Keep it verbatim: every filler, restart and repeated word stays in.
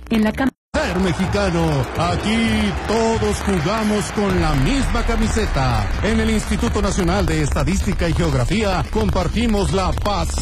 En la cama. Ser mexicano, aquí todos jugamos con la misma camiseta. En el Instituto Nacional de Estadística y Geografía compartimos la paz.